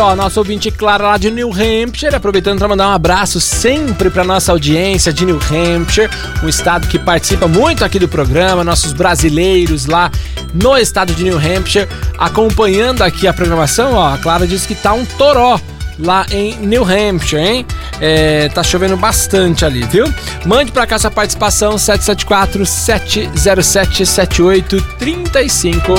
Nosso ouvinte Clara lá de New Hampshire, aproveitando para mandar um abraço sempre para nossa audiência de New Hampshire, um estado que participa muito aqui do programa, nossos brasileiros lá no estado de New Hampshire, acompanhando aqui a programação. A Clara disse que tá um toró lá em New Hampshire, hein? Tá chovendo bastante ali, viu? Mande pra cá sua participação, 774-707-7835.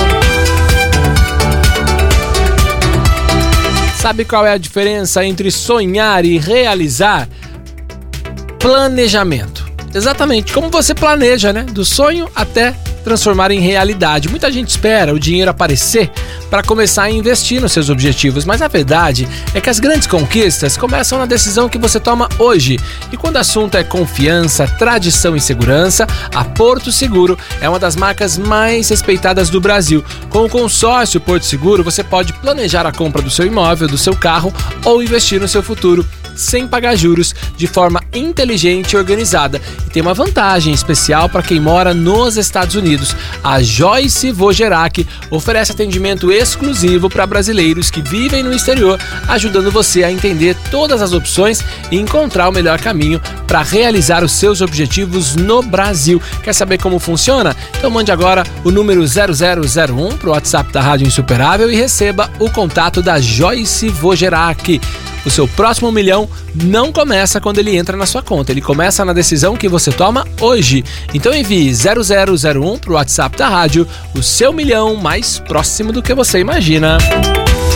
Sabe qual é a diferença entre sonhar e realizar? Planejamento. Exatamente, como você planeja, né? Do sonho até transformar em realidade. Muita gente espera o dinheiro aparecer para começar a investir nos seus objetivos, mas a verdade é que as grandes conquistas começam na decisão que você toma hoje. E quando o assunto é confiança, tradição e segurança, a Porto Seguro é uma das marcas mais respeitadas do Brasil. Com o consórcio Porto Seguro, você pode planejar a compra do seu imóvel, do seu carro ou investir no seu futuro sem pagar juros, de forma inteligente e organizada. E tem uma vantagem especial para quem mora nos Estados Unidos. A Joyce Vogerak oferece atendimento exclusivo para brasileiros que vivem no exterior, ajudando você a entender todas as opções e encontrar o melhor caminho para realizar os seus objetivos no Brasil. Quer saber como funciona? Então mande agora o número 0001 para o WhatsApp da Rádio Insuperável e receba o contato da Joyce Vogerak. O seu próximo milhão não começa quando ele entra na sua conta, ele começa na decisão que você toma hoje. Então envie 0001 para o WhatsApp da rádio, o seu milhão mais próximo do que você imagina.